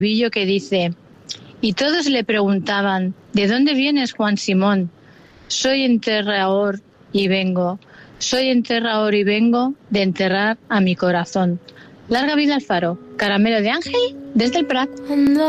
que dice: y todos le preguntaban: ¿de dónde vienes, Juan Simón? Soy enterrador y vengo de enterrar a mi corazón. Larga vida al faro. Caramelo de Ángel desde el Prat.